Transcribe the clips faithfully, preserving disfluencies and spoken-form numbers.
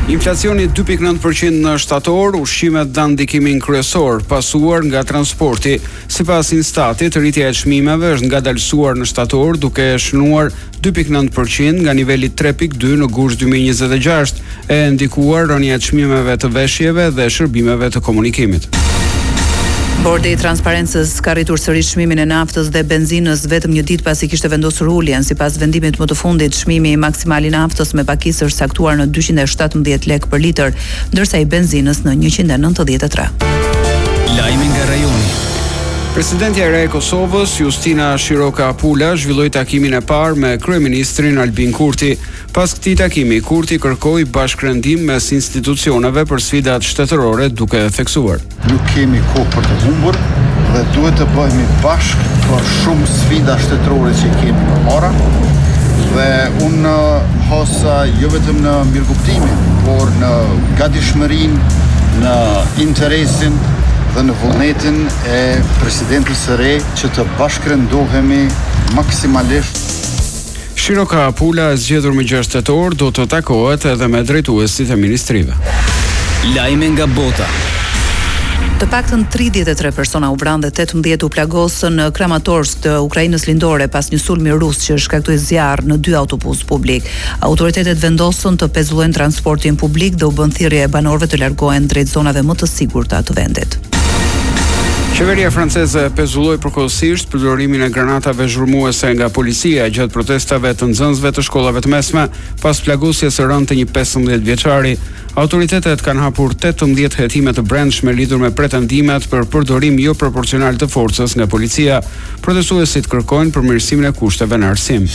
Inflacioni dy pikë nëntë përqind në shtator, ushqimet dhanë ndikimin kryesor, pasuar nga transporti. Sipas Instatit, rritja e çmimeve është ngadalësuar në shtator duke shënuar dy pikë nëntë përqind nga niveli tre pikë dy në gusht dy mijë e njëzet e gjashtë, e ndikuar rënja e çmimeve të veshjeve dhe shërbimeve të komunikimit. Bordi i Transparencës ka rritur sërish çmimin e naftës dhe benzinës vetëm një ditë pasi kishte vendosur uljen. Sipas vendimit më të fundit, çmimi maksimal i naftës me pakisë është saktuar në dyqind e shtatëmbëdhjetë lekë për litër, ndërsa i benzinës në njëqind e nëntëdhjetë e tre. Lajmi nga rajoni. Presidentja e re e Kosovës, Justina Shiroka Apula, zhvilloi takimin e parë me kryeministrin Albin Kurti. Pas këtij takimi, Kurti kërkoi bashkërendim mes institucioneve për sfidat shtetërore, duke theksuar: Nuk kemi kohë për të humbur dhe duhet të bëhemi bashkë për shumë sfida shtetërore që kemi përpara. Dhe unë hosa jo vetëm në mirëkuptimin, por në gatishmërinë, në interesin dhe në vullnetin e presidentit së re që të bashkërendohemi maksimalisht. Shiroka Apula, e zgjedhur më gjashtë tetor, do të takohet edhe me drejtuesit e ministrive. Lajme nga bota. Të paktën tridhjetë e tre persona u vranë dhe tetëmbëdhjetë u plagosën në Kramatorsk të Ukrainës lindore pas një sulmi rus që shkaktoi zjarr në dy autobus publik. Autoritetet vendosën të pezullojnë transportin publik dhe u bën thirrje e banorëve të largohen drejt zonave më të sigurta të vendit. Qeveria franceze pezulloi përkohësisht përdorimin e granatave zhurmuese nga policia gjatë protestave të nxënësve të shkollave të mesme pas plagosjes së rënë të një pesëmbëdhjetë vjeçari. Autoritetet kanë hapur tetëmbëdhjetë hetime të brendshme lidhur me pretendimet për përdorim jo proporcional të forcës nga policia. Protestuesit kërkojnë përmirësimin e kushteve në arsim.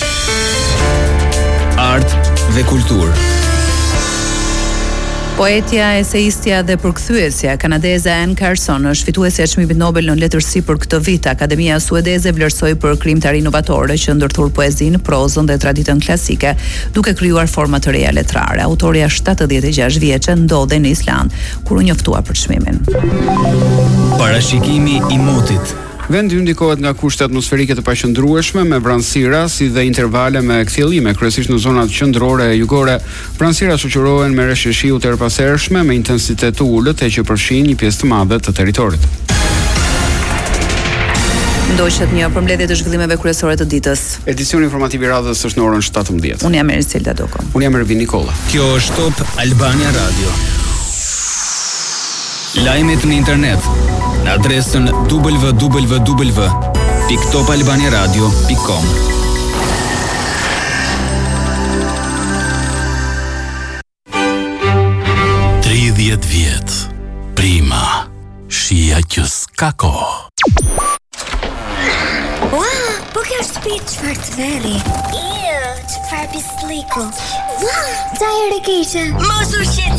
Art dhe kulturë. Poetja, eseistja dhe përkthyesja kanadeze Anne Carson është fituesja e çmimit Nobel në letërsi për këtë vit. Akademia suedeze vlerësoi për krijimtari inovatore që ndërthur poezinë, prozën dhe traditën klasike, duke krijuar forma të reja letrare. Autoria shtatëdhjetë e gjashtë vjeçe ndodhej në Island, kur u njoftua për çmimin. Parashikimi i motit. Vendi ndikohet nga kushte atmosferike të paqëndrueshme me vranësira si dhe intervale me kthjellime, kryesisht në zonat qendrore e jugore. Vranësira shoqërohen me reshje shiu të erpasershme me intensitet të ulët e që përfshin një pjesë të madhe të territorit. Ndoqet një përmbledhje të zhvillimeve kryesore të ditës. Edicioni informativ i radhës është në orën shtatëmbëdhjetë. Unë jam Eriselda Doko. Unë jam Ervin Nikola. Kjo është Top Albania Radio. Lajmet në internet në adresën w w w pikë top albania radio pikë com. tridhjetë vjet. Prima. Shija që s'ka kohë. Ua, po kjo shtëpi çfarë të veri. Iu, çfarë pisliku. Ua, çaj e keqe. Mos u shqetëso.